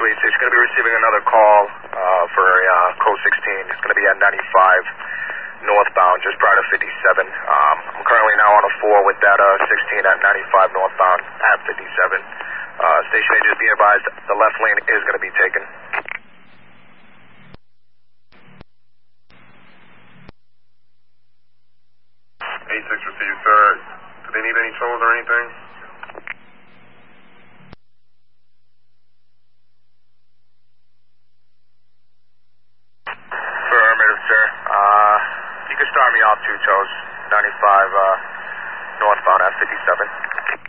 police. It's going to be receiving another call for a code 16. It's going to be at 95 northbound, just prior to 57. I'm currently now on a 4 with that 16 at 95 northbound at 57. Station agents being advised the left lane is going to be taken. 86 received, sir. Do they need any tolls or anything? Affirmative, sir. You can start me off 2 toes, 95 northbound at 57.